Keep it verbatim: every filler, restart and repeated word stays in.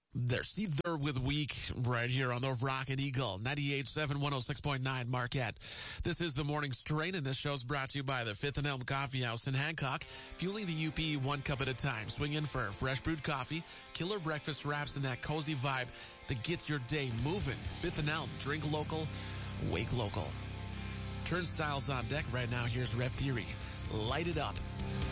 They're see there with Week right here on the Rocket Eagle, ninety-eight point seven, one oh six point nine Marquette. This is the Morning Strain, and this show's brought to you by the Fifth and Elm Coffee House in Hancock, fueling the U P one cup at a time. Swing in for fresh brewed coffee, killer breakfast wraps, and that cozy vibe that gets your day moving. Fifth and Elm, drink local, wake local. Turnstiles on deck right now. Here's Rev Theory. Light it up.